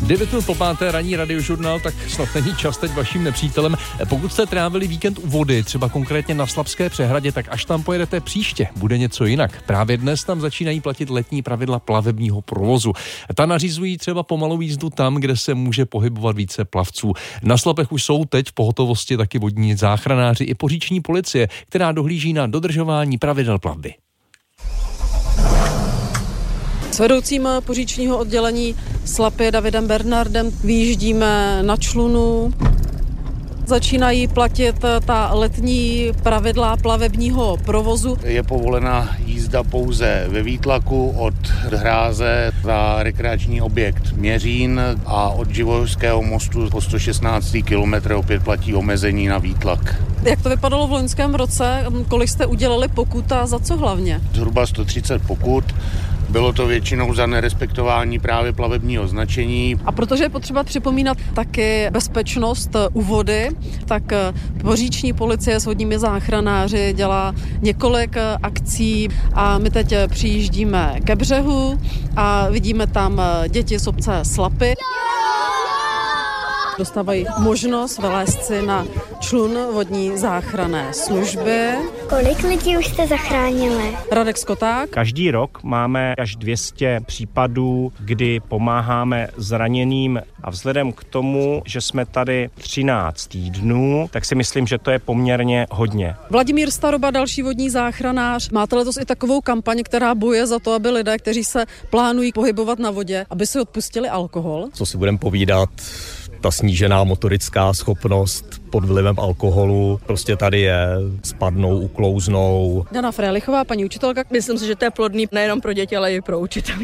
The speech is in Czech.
9 minut po 5. ranní radiožurnál, tak snad není čas teď vaším nepřítelem. Pokud jste trávili víkend u vody, třeba konkrétně na Slapské přehradě, tak až tam pojedete příště, bude něco jinak. Právě dnes tam začínají platit letní pravidla plavebního provozu. Ta nařizují třeba pomalou jízdu tam, kde se může pohybovat více plavců. Na Slapech už jsou teď v pohotovosti taky vodní záchranáři i poříční policie, která dohlíží na dodržování pravidel plavby. S vedoucím poříčního oddělení Slapy Davidem Bernardem vyjíždíme na člunu. Začínají platit ta letní pravidla plavebního provozu. Je povolena jízda pouze ve výtlaku od hráze za rekreační objekt Měřín a od Živojského mostu po 116. kilometr opět platí omezení na výtlak. Jak to vypadalo v loňském roce? Kolik jste udělali pokut a za co hlavně? Zhruba 130 pokut. Bylo to většinou za nerespektování právě plavebního značení. A protože je potřeba připomínat taky bezpečnost u vody, tak poříční policie s vodními záchranáři dělá několik akcí a my teď přijíždíme ke břehu a vidíme tam děti z obce Slapy. Dostávají možnost vylézt si na člun vodní záchranné služby. Kolik lidí už jste zachránili? Radek Skoták. Každý rok máme až 200 případů, kdy pomáháme zraněným a vzhledem k tomu, že jsme tady 13 týdnů, tak si myslím, že to je poměrně hodně. Vladimír Staroba, další vodní záchranář. Máte letos i takovou kampaň, která bojuje za to, aby lidé, kteří se plánují pohybovat na vodě, aby si odpustili alkohol? Co si budeme povídat, ta snížená motorická schopnost pod vlivem alkoholu prostě tady je, spadnou, uklouznou. Dana Frélichová, paní učitelka. Myslím si, že to je plodný nejenom pro děti, ale i pro učitele.